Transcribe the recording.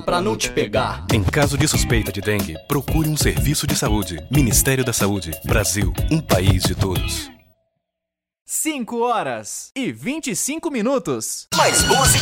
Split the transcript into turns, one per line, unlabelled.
pra não te pegar.
Em caso de suspeita de dengue, procure um serviço de saúde. Ministério da Saúde. Brasil, um país de todos.
5 horas e 25 minutos.
Mais música.